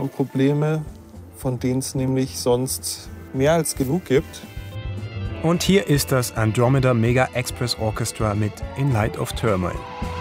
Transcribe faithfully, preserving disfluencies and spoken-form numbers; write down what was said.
und Probleme, von denen es nämlich sonst mehr als genug gibt. Und hier ist das Andromeda Mega Express Orchestra mit In Light of Turmoil.